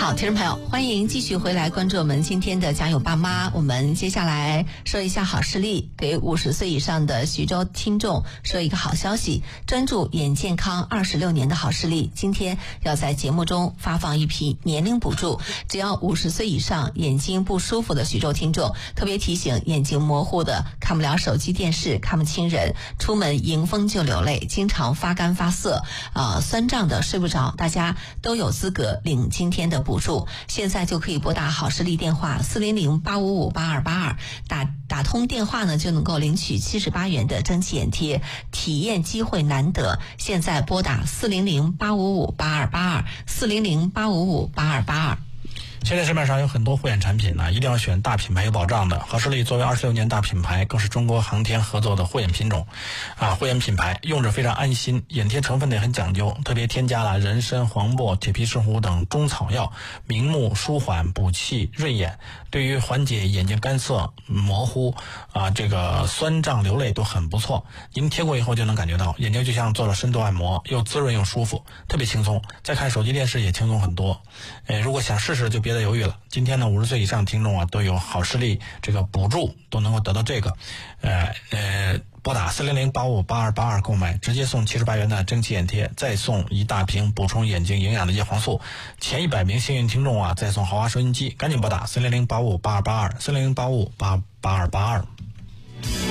好，听众朋友，欢迎继续回来关注我们今天的家有爸妈。我们接下来说一下好视力，给50岁以上的徐州听众说一个好消息。专注眼健康26年的好视力，今天要在节目中发放一批年龄补助，只要50岁以上眼睛不舒服的徐州听众，特别提醒眼睛模糊的、看不了手机电视、看不清人、出门迎风就流泪、经常发干发涩、酸胀的睡不着，大家都有资格领今天的补助。现在就可以拨打好视力电话400-855-8282，打通电话呢就能够领取78元的蒸汽眼贴，体验机会难得。现在拨打400-855-8282 400-855-8282。 现在市面上有很多护眼产品呢，一定要选大品牌有保障的。好视力作为26年大品牌，更是中国航天合作的护眼品种护眼品牌，用着非常安心，眼贴成分也很讲究，特别添加了人参、黄柏、铁皮石斛等中草药，明目、舒缓、补气、润眼，对于缓解眼睛干涩、模糊这个酸胀流泪都很不错。您贴过以后就能感觉到，眼睛就像做了深度按摩，又滋润又舒服，特别轻松。再看手机电视也轻松很多。如果想试试就别再犹豫了。今天呢，50岁以上听众都有好视力这个补助，都能够得到这个。拨打400-855-8282购买，直接送78元的蒸汽眼贴，再送一大瓶补充眼睛营养的叶黄素。前100名幸运听众再送豪华收音机，赶紧拨打400-855-8282 400-855-8282。